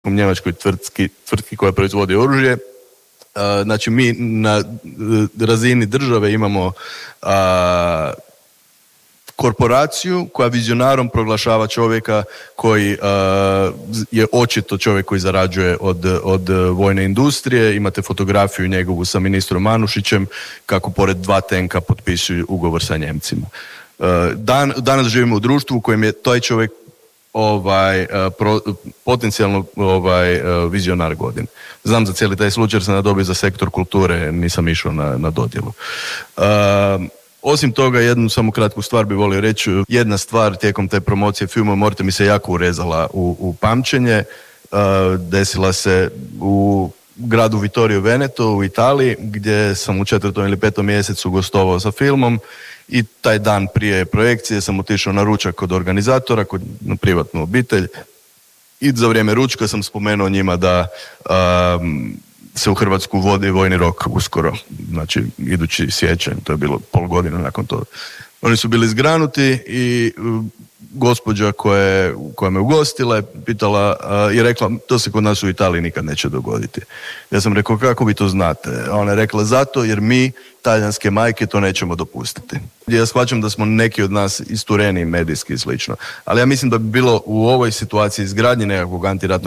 njemačkoj tvrtki koja proizvodi oružje. Znači mi na razini države imamo korporaciju koja vizionarom proglašava čovjeka koji je očito čovjek koji zarađuje od vojne industrije. Imate fotografiju njegovu sa ministrom Manušićem kako pored 2 tenka potpisuju ugovor sa Njemcima. Danas živimo u društvu u kojem je taj čovjek potencijalno vizionar godine. Znam za cijeli taj slučaj jer sam dobio za sektor kulture, nisam išao na dodjelu. Osim toga, jednu samo kratku stvar bi volio reći. Jedna stvar tijekom te promocije filma Morte mi se jako urezala u pamćenje. Desila se u gradu Vittorio Veneto u Italiji, gdje sam u 4. ili 5. mjesecu gostovao sa filmom i taj dan prije projekcije sam otišao na ručak kod organizatora, na privatnu obitelj, i za vrijeme ručka sam spomenuo njima da se u Hrvatsku vodi vojni rok uskoro, znači idući siječanj, to je bilo pol godine nakon toga. Oni su bili zgranuti i gospođa koja me ugostila je pitala i rekla, to se kod nas u Italiji nikad neće dogoditi. Ja sam rekao, kako vi to znate? A ona je rekla, zato jer mi, talijanske majke, to nećemo dopustiti. Ja shvaćam da smo neki od nas istureni medijski i slično, ali ja mislim da bi bilo u ovoj situaciji izgradnje nekakvog antiratnog